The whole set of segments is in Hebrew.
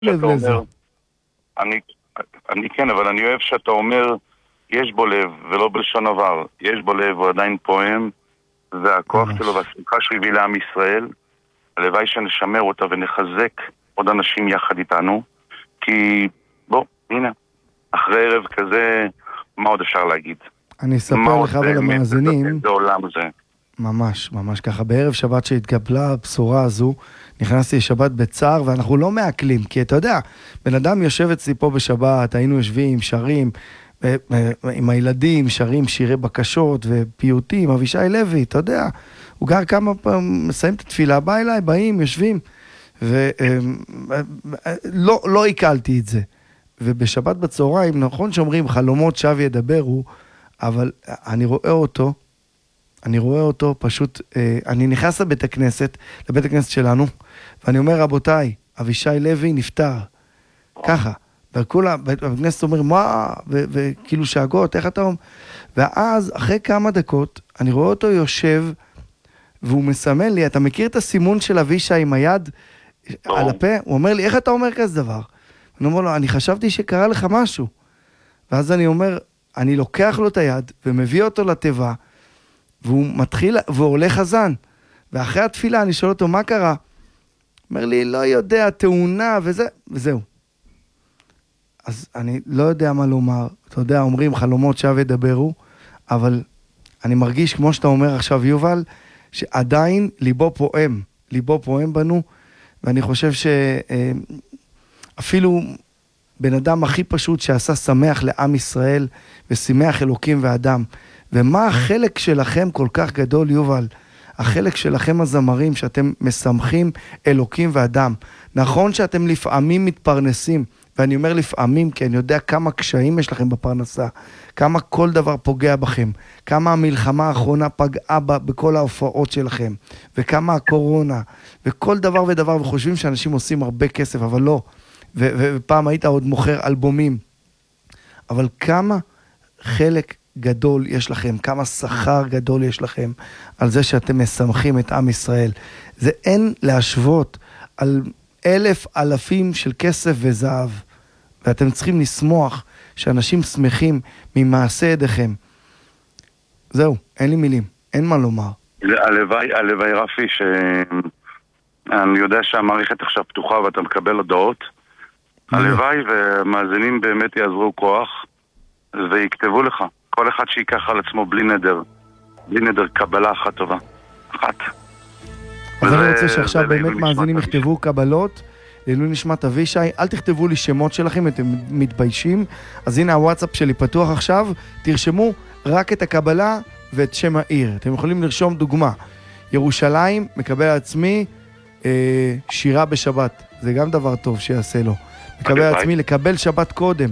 לב לזה. אני כן, אבל אני אוהב שאתה אומר יש בו לב ולא בלשון עבר. יש בו לב, הוא עדיין פועם, והכוח שלו והשמחה שהביא לעם ישראל, הלוואי שנשמר אותה ונחזק עוד אנשים יחד איתנו, כי בוא, הנה, אחרי ערב כזה, מה עוד אפשר להגיד? אני אספר לך ולמאזינים, זה עולם זה. ממש, ממש ככה. בערב שבת שהתקבלה הבשורה הזו, נכנסתי לשבת בצער, ואנחנו לא מעכלים, כי אתה יודע, בן אדם יושב אצלי פה בשבת, היינו יושבים, שרים, עם הילדים, שרים שירי בקשות ופיוטים, אבישי לוי, אתה יודע, הוא גר כמה פעם, מסיים את התפילה, בא אליי, באים, יושבים, ולא עיכלתי את זה. ובשבת בצהריים, נכון שאומרים, חלומות שב ידברו, אבל אני רואה אותו פשוט, אני נכנס לבית הכנסת שלנו, ואני אומר, רבותיי, אבישי לוי נפטר, ככה, וכולה, בית הכנסת אומר, מה, וכאילו שאגות, איך אתה אומר? ואז, אחרי כמה דקות, אני רואה אותו יושב, והוא מסמן לי, אתה מכיר את הסימון של אבישי עם היד על הפה? הוא אומר לי, איך אתה אומר כזה דבר? אני אומר לו, אני חשבתי שקרה לך משהו. ואז אני אומר, אני לוקח לו את היד, ומביא אותו לטבע, והוא מתחיל, והוא עולה חזן. ואחרי התפילה אני שואל אותו, מה קרה? אומר לי, לא יודע, תאונה וזהו. אז אני לא יודע מה לומר. אתה יודע, אומרים חלומות שב ידברו, אבל אני מרגיש, כמו שאתה אומר עכשיו, יובל, שעדיין ליבו פועם בנו, ואני חושב שאפילו בן אדם הכי פשוט שעשה שמח לעם ישראל, ושימח אלוקים ואדם. ומה החלק שלכם כל כך גדול, יובל? החלק שלכם הזמרים, שאתם משמחים אלוקים ואדם. נכון שאתם לפעמים מתפרנסים, ואני אומר לפעמים, כי אני יודע כמה קשיים יש לכם בפרנסה, כמה כל דבר פוגע בכם, כמה המלחמה האחרונה פגעה בכל ההופעות שלכם, וכמה הקורונה, וכל דבר ודבר, וחושבים שאנשים עושים הרבה כסף, אבל לא. ופעם היית עוד מוכר אלבומים. אבל כמה חלק גדול יש לכם, כמה שכר גדול יש לכם, על זה שאתם משמחים את עם ישראל. זה אין להשוות על אלפים של כסף וזהב, ואתם צריכים לשמוח שאנשים שמחים ממעשה ידיכם. זהו, אין לי מילים, אין מה לומר. הלוואי רפי, שאני יודע שהמערכת עכשיו פתוחה ואתה מקבל הודעות, הלוואי ומאזינים באמת יעזרו כוח ויכתבו לך, כל אחד שיקח על עצמו בלי נדר קבלה אחת טובה, אחת. אז אני רוצה שעכשיו באמת מאזינים יכתבו קבלות לעילוי נשמת אבישי. אל תכתבו לי שמות שלכם, אתם מתביישים. אז הנה הוואטסאפ שלי פתוח עכשיו, תרשמו רק את הקבלה ואת שם העיר. אתם יכולים לרשום דוגמה, ירושלים, מקבל על עצמי שירה בשבת, זה גם דבר טוב שיעשה לו. מקבל על עצמי לקבל שבת קודם,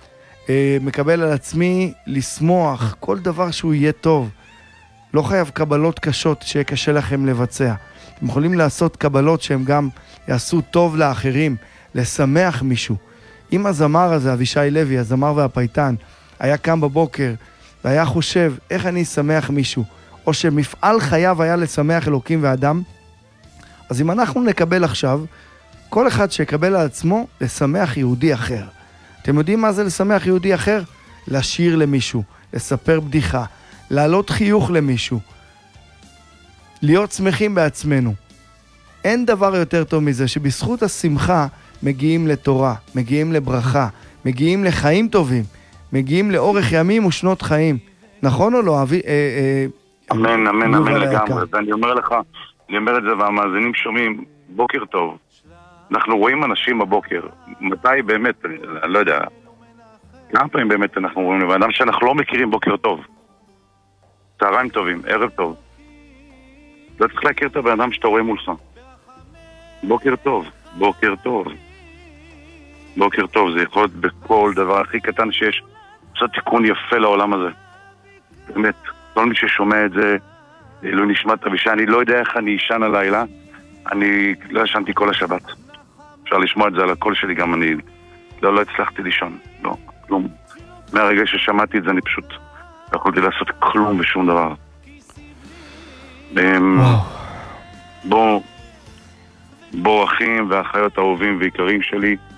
מקבל על עצמי לשמוח, כל דבר שהוא יהיה טוב. לא חייב קבלות קשות שיהיה קשה לכם לבצע. אתם יכולים לעשות קבלות שהם גם יעשו טוב לאחרים, לשמח מישהו. אם הזמר הזה, אבישי לוי, הזמר והפייטן, היה קם בבוקר והיה חושב איך אני אשמח מישהו, או שמפעל חייו היה לשמח אלוקים ואדם, אז אם אנחנו נקבל עכשיו, כל אחד שיקבל על עצמו לשמח יהודי אחר. אתם יודעים מה זה לשמח יהודי אחר? לשיר למישהו, לספר בדיחה, להעלות חיוך למישהו, להיות שמחים בעצמנו. אין דבר יותר טוב מזה, שבזכות השמחה מגיעים לתורה, מגיעים לברכה, מגיעים לחיים טובים, מגיעים לאורך ימים ושנות חיים. נכון או לא? אמן, אמן, אמן לגמרי. ואני אומר לך, אני אומר את זה והמאזינים שומעים, בוקר טוב. אנחנו רואים אנשים בבוקר, מתי באמת, אני לא יודע, כמה פעמים באמת אנחנו רואים לבן אדם שאנחנו לא מכירים בוקר טוב. צהריים טובים, ערב טוב. לא צריך להכיר את הבן אדם שאתה רואה מולך. בוקר טוב, בוקר טוב. בוקר טוב, זה יכול להיות בכל דבר הכי קטן שיש. עושה תיקון יפה לעולם הזה. באמת, כל מי ששומע את זה, לא נשמעת אבישי, אני לא יודע איך אני ישן הלילה, אני לא ישנתי כל השבת. אפשר לשמוע את זה על הקול שלי, גם אני לא הצלחתי לישון, לא, כלום. מהרגע ששמעתי את זה אני פשוט לא יכולתי לעשות כלום ושום דבר. בוא אחים ואחיות אהובים ויקרים שלי,